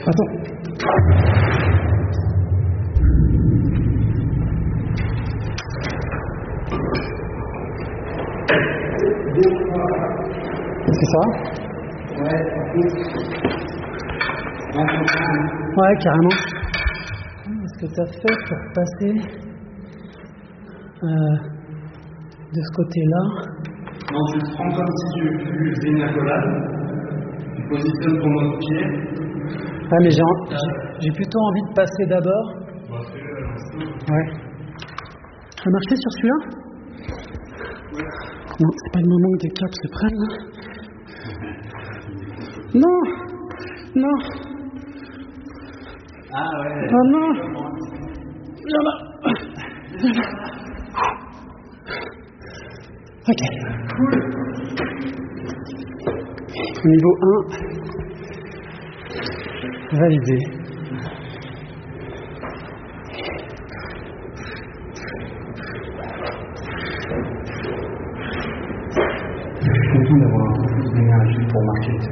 Attends. C'est ça? Ouais, carrément. Qu'est-ce que tu as fait pour passer de ce côté-là? Non, tu te prends comme si tu faisais une accolade. Tu positionnes ton autre pied. Ah, mais j'ai plutôt envie de passer d'abord. Ouais. Ça a marché sur celui-là? Non, c'est pas le moment que des câbles se prennent, là. Non! Non! Ah ouais. Oh non! Viens là! Ok. Cool. Niveau 1. Validé. Je suis content d'avoir un peu plus d'énergie pour marquer.